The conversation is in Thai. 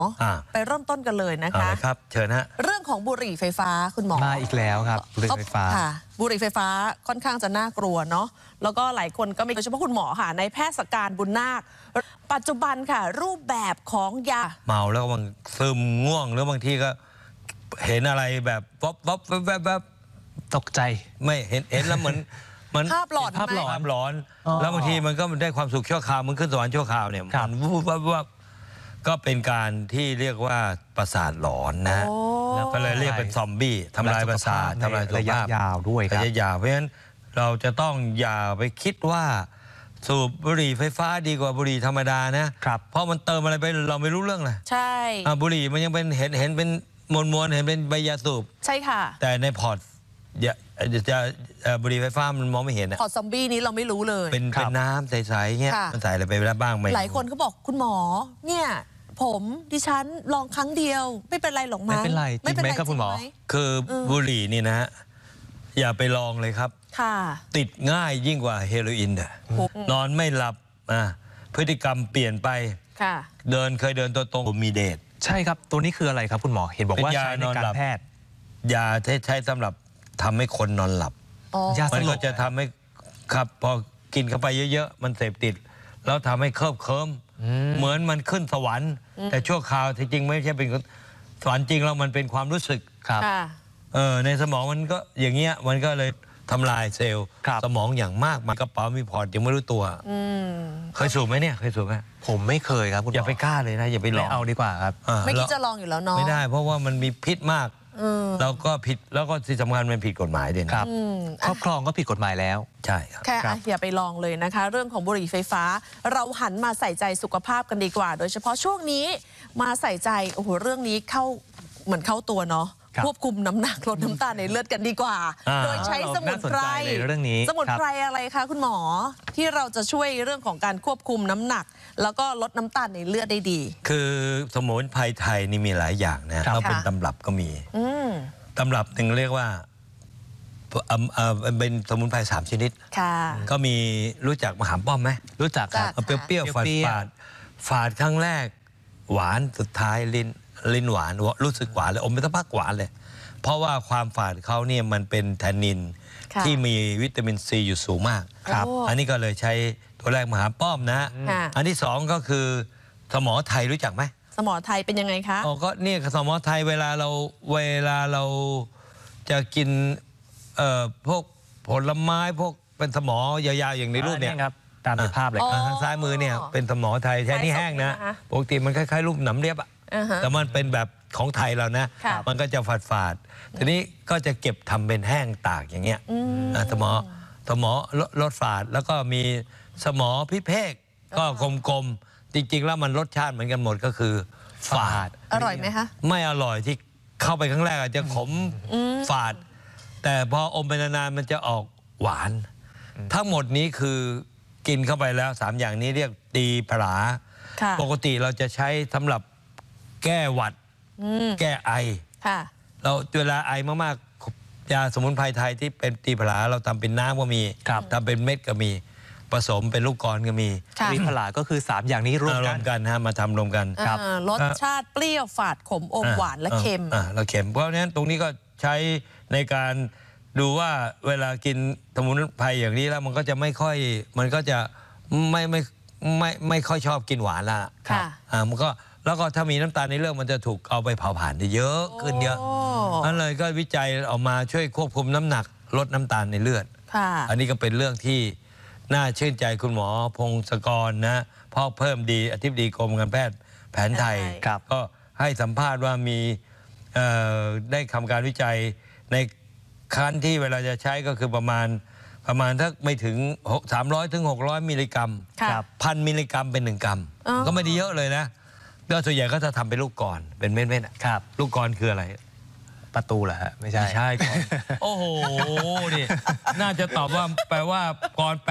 ไปเริ่มต้นกันเลยนะคะครับเชิญฮะเรื่องของบุหรี่ไฟฟ้าคุณหมอมาอีกแล้วครับบุหรี่ไฟฟ้าบุหรี่ไฟฟ้าค่อนข้างจะน่ากลัวเนาะแล้วก็หลายคนก็มีโดยเฉพาะคุณหมอค่ะในแพทย์สการบุญนาคปัจจุบันค่ะรูปแบบของยาเมาแล้วบางซึมง่วงหรือบางทีก็เห็นอะไรแบบวับแวบตกใจไม่เห็นแล้วเหมือนภาพหลอนแล้วบางทีมันก็ได้ความสุขชั่วคราวมันขึ้นสวรรค์ชั่วคราวเนี่ยมันวับก็เป็นการที่เรียกว่าประสาทหลอนนะแล้วก็เลยเรียกเป็นซอมบี้ทำลายประสาททำลายสุขภาพยาวด้วยระยะยาวเพราะฉะนั้นเราจะต้องอย่าไปคิดว่าสูบบุหรี่ไฟฟ้าดีกว่าบุหรี่ธรรมดานะครับเพราะมันเติมอะไรไปเราไม่รู้เรื่องเลยใช่บุหรี่มันยังเป็นเห็นเป็นมวลเห็นเป็นใบยาสูบใช่ค่ะแต่ในพอร์ตจะบุหรี่ไฟฟ้ามันมองไม่เห็นพอร์ตซอมบี้นี้เราไม่รู้เลยเป็นน้ำใสๆเงี้ยมันใส่อะไรไปบ้างไหมหลายคนเขาบอกคุณหมอเนี่ยดิฉันลองครั้งเดียวไม่เป็นไรหรอกมั้งไม่เป็นไรจริงไหมครับคุณหมอคือบุหรี่นี่นะอย่าไปลองเลยครับติดง่ายยิ่งกว่าเฮโรอีนนอนไม่หลับพฤติกรรมเปลี่ยนไปเคยเดินตัวตรงมีเดชใช่ครับตัวนี้คืออะไรครับคุณหมอเห็นบอกว่าใช้ในการแพทย์ยาใช้สำหรับทำให้คนนอนหลับมันก็จะทำให้ครับพอกินเข้าไปเยอะๆมันเสพติดแล้วทำให้เคลิ้มเหมือนมันขึ้นสวรรค์แต่ชั่วคราวที่จริงไม่ใช่เป็นสวรรค์จริงแล้วมันเป็นความรู้สึกครับในสมองมันก็อย่างเงี้ยมันก็เลยทำลายเซลล์สมองอย่างมากมันกระเป๋ามีพอร์ตยังไม่รู้ตัวเคยสูบไหมเนี่ยเคยสูบไหมผมไม่เคยครับคุณอย่าไปกล้าเลยนะอย่าไปลองเอาดีกว่าครับไม่คิดจะลองอยู่แล้วเนาะไม่ได้เพราะว่ามันมีพิษมากเราก็ผิดแล้วก็ที่สำคัญมันผิดกฎหมายด้วยนะครับครอบครองก็ผิดกฎหมายแล้วใช่ครับแค่อย่าไปลองเลยนะคะเรื่องของบุหรี่ไฟฟ้าเราหันมาใส่ใจสุขภาพกันดีกว่าโดยเฉพาะช่วงนี้มาใส่ใจโอ้โหเรื่องนี้เหมือนเข้าตัวเนาะควบคุมน้ำหนักลดน้ำตาลในเลือดกันดีกว่าโดยใช้สมุนไพรสมุนไพรอะไรคะคุณหมอที่เราจะช่วยเรื่องของการควบคุมน้ำหนักแล้วก็ลดน้ำตาลในเลือดได้ดีคือสมุนไพรไทยนี่มีหลายอย่างนะแล้วเป็นตำรับก็มีตำรับหนึ่งเรียกว่าเป็นสมุนไพร3 ชนิดก็มีรู้จักมะขามป้อมไหมรู้จักครับเปรี้ยวฝาดครั้งแรกหวานสุดท้ายลิ้นหวานรู้สึกหวานเลยอมไปสักพักหวานเลยเพราะว่าความฝาดเขาเนี่ยมันเป็นแทนนินที่มีวิตามินซีอยู่สูงมากอันนี้ก็เลยใช้ตัวแรกมะขามป้อมนะอันที่2ก็คือสมอไทยรู้จักไหมสมอไทยเป็นยังไงคะก็เนี่ยสมอไทยเวลาเราจะกินพวกผลไม้พวกเป็นสมอยาวๆอย่างในรูปเนี่ยครับตามในภาพเลยทางซ้ายมือเนี่ยเป็นสมอไทยแท้นี่แห้งนะปกติมันคล้ายๆรูปหนำเรียบอะแต่มันเป็นแบบของไทยเรานะมันก็จะฝาดทีนี้ก็จะเก็บทำเป็นแห้งตากอย่างเงี้ยสมอลดฝาดแล้วก็มีสมอพิเภกก็กลมๆจริงๆแล้วมันรสชาติเหมือนกันหมดก็คือฝาดอร่อยไหมคะไม่อร่อยที่เข้าไปครั้งแรกอาจจะขมฝาดแต่พออมไปนานๆมันจะออกหวานทั้งหมดนี้คือกินเข้าไปแล้ว3อย่างนี้เรียกตีผลาปกติเราจะใช้สำหรับแก้หวัดแก้ไอเราเวลาไอมากๆยาสมุนไพรไทยที่เป็นตีผลาเราทำเป็นน้ำก็มีทำเป็นเม็ดก็มีผสมเป็นลูกกลอนก็มีตีผลาก็คือ3อย่างนี้รวมกันมาทำรวมกันรสชาติเปรี้ยวฝาดขมอมหวานและเค็มแล้วเค็มเพราะฉะนั้นตรงนี้ก็ใช้ในการดูว่าเวลากินสมุนไพรอย่างนี้แล้วมันก็จะไม่ค่อยมันก็จะไม่ค่อยชอบกินหวานละมันก็แล้วก็ถ้ามีน้ำตาลในเลือดมันจะถูกเอาไปเผาผลาญได้เยอะขึ้นเยอะนั่นเลยก็วิจัยออกมาช่วยควบคุมน้ำหนักลดน้ำตาลในเลือดอันนี้ก็เป็นเรื่องที่น่าชื่นใจคุณหมอพงศกรนะพ่อเพิ่มดีอธิบดีกรมการแพทย์แผนไทยก็ให้สัมภาษณ์ว่ามีได้ทำการวิจัยในขั้นที่เวลาจะใช้ก็คือประมาณถ้าไม่ถึง300 ถึง 600 มิลลิกรัม1,000 มิลลิกรัมเป็น1 กรัมก็ไม่ได้เยอะเลยนะก็ส่วนใหญ่ก็จะทำเป็นลูกกลอนเป็นเม็ดๆลูกกลอนคืออะไรประตูเหรอฮะไม่ใช่โอ้โหนี่น่าจะตอบว่าแปลว่ากลอน